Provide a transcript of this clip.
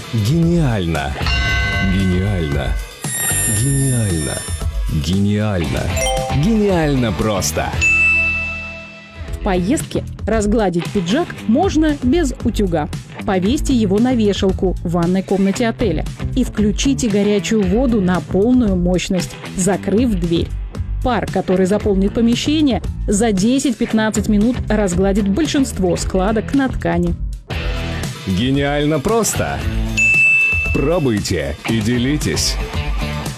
Гениально! Гениально! Гениально! Гениально! Гениально просто! В поездке разгладить пиджак можно без утюга. Повесьте его на вешалку в ванной комнате отеля и включите горячую воду на полную мощность, закрыв дверь. Пар, который заполнит помещение, за 10-15 минут разгладит большинство складок на ткани. Гениально просто! Пробуйте и делитесь!